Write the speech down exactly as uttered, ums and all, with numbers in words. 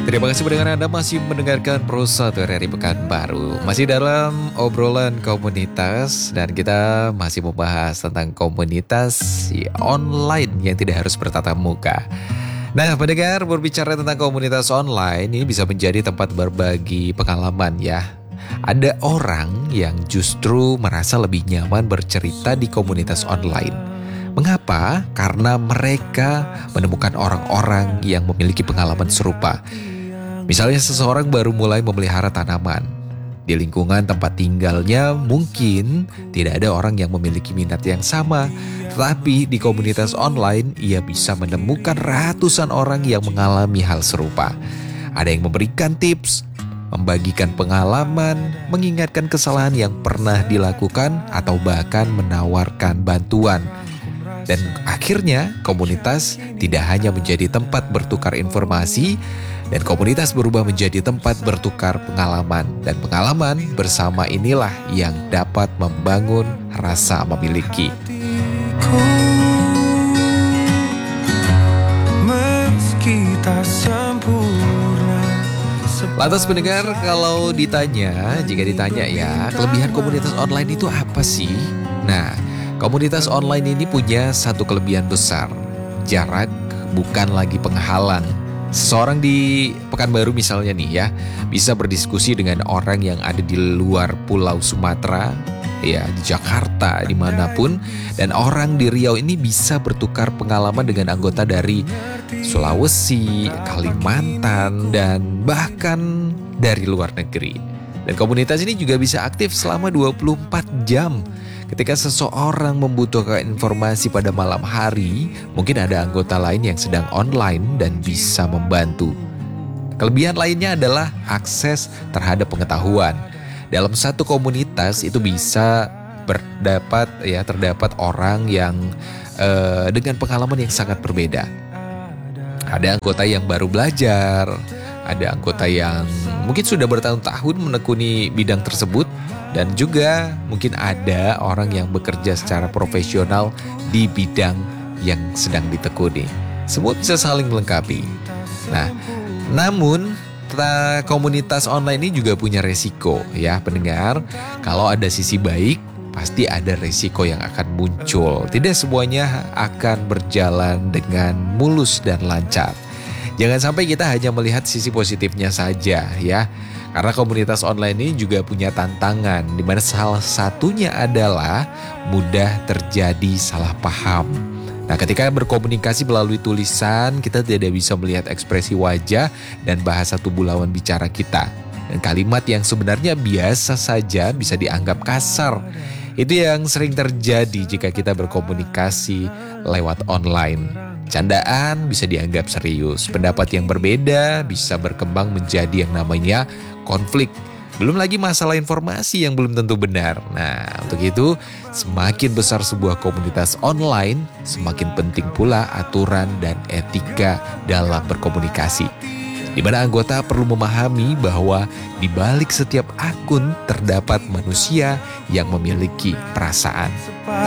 Terima kasih pendengar, Anda masih mendengarkan Prosa R R I Pekanbaru. Masih dalam obrolan komunitas dan kita masih membahas tentang komunitas online yang tidak harus bertatap muka. Nah, pendengar, berbicara tentang komunitas online ini bisa menjadi tempat berbagi pengalaman ya. Ada orang yang justru merasa lebih nyaman bercerita di komunitas online. Mengapa? Karena mereka menemukan orang-orang yang memiliki pengalaman serupa. Misalnya seseorang baru mulai memelihara tanaman. Di lingkungan tempat tinggalnya mungkin tidak ada orang yang memiliki minat yang sama. Tetapi di komunitas online ia bisa menemukan ratusan orang yang mengalami hal serupa. Ada yang memberikan tips, membagikan pengalaman, mengingatkan kesalahan yang pernah dilakukan, atau bahkan menawarkan bantuan. Dan akhirnya komunitas tidak hanya menjadi tempat bertukar informasi, dan komunitas berubah menjadi tempat bertukar pengalaman. Dan pengalaman bersama inilah yang dapat membangun rasa memiliki. Lantas pendengar, kalau ditanya, jika ditanya ya, kelebihan komunitas online itu apa sih? Nah, komunitas online ini punya satu kelebihan besar. Jarak bukan lagi penghalang. Seseorang di Pekanbaru misalnya nih ya, bisa berdiskusi dengan orang yang ada di luar Pulau Sumatera, ya di Jakarta, dimanapun. Dan orang di Riau ini bisa bertukar pengalaman dengan anggota dari Sulawesi, Kalimantan, dan bahkan dari luar negeri. Dan komunitas ini juga bisa aktif selama dua puluh empat jam. Ketika seseorang membutuhkan informasi pada malam hari, mungkin ada anggota lain yang sedang online dan bisa membantu. Kelebihan lainnya adalah akses terhadap pengetahuan. Dalam satu komunitas itu bisa berdapat ya terdapat orang yang eh, dengan pengalaman yang sangat berbeda. Ada anggota yang baru belajar, ada anggota yang mungkin sudah bertahun-tahun menekuni bidang tersebut, dan juga mungkin ada orang yang bekerja secara profesional di bidang yang sedang ditekuni. Semua bisa saling melengkapi. Nah, namun komunitas online ini juga punya resiko ya pendengar. Kalau ada sisi baik, pasti ada resiko yang akan muncul. Tidak semuanya akan berjalan dengan mulus dan lancar. Jangan sampai kita hanya melihat sisi positifnya saja ya. Karena komunitas online ini juga punya tantangan, di mana salah satunya adalah mudah terjadi salah paham. Nah, ketika berkomunikasi melalui tulisan, kita tidak bisa melihat ekspresi wajah dan bahasa tubuh lawan bicara kita. Dan kalimat yang sebenarnya biasa saja bisa dianggap kasar. Itu yang sering terjadi jika kita berkomunikasi lewat online. Candaan bisa dianggap serius, pendapat yang berbeda bisa berkembang menjadi yang namanya konflik. Belum lagi masalah informasi yang belum tentu benar. Nah, untuk itu semakin besar sebuah komunitas online, semakin penting pula aturan dan etika dalam berkomunikasi. Di mana anggota perlu memahami bahwa di balik setiap akun terdapat manusia yang memiliki perasaan.